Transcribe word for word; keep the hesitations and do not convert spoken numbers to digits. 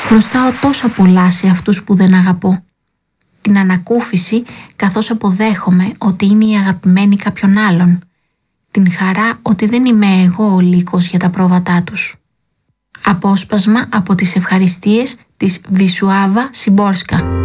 Χρωστάω τόσα πολλά σε αυτούς που δεν αγαπώ. Την ανακούφιση καθώς αποδέχομαι ότι είναι η αγαπημένη κάποιον άλλον. Την χαρά ότι δεν είμαι εγώ ο λύκος για τα πρόβατά τους. Απόσπασμα από τις ευχαριστίες της Βισουάβα Σιμπόρσκα.